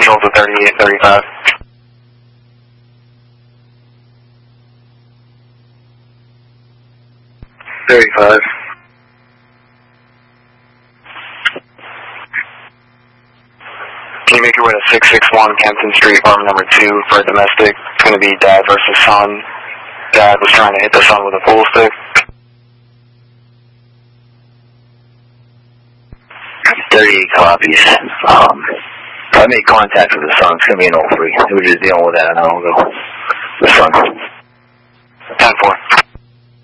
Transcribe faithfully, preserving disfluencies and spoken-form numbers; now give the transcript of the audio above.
Visual to thirty-eight thirty-five. thirty-five. Can you make your way to six six one Kempton Street, apartment number two for a domestic? It's going to be dad versus son. Dad was trying to hit the son with a pool stick. thirty-eight copies. Um, I made contact with the son. It's going to be an oh three. We were just dealing with that an hour ago. The son. ten four.